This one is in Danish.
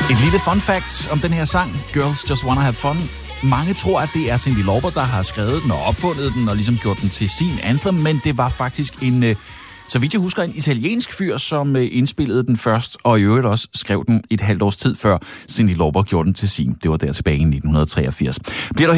Et lille fun fact om den her sang, Girls Just Wanna Have Fun. Mange tror, at det er Cyndi Lauper, der har skrevet den og opfundet den og ligesom gjort den til sin anthem, men det var faktisk en, så vidt jeg husker, en italiensk fyr, som indspillede den først, og i øvrigt også skrev den et halvt års tid før Cyndi Lauper gjorde den til sin. Det var der tilbage i 1983. Bliver du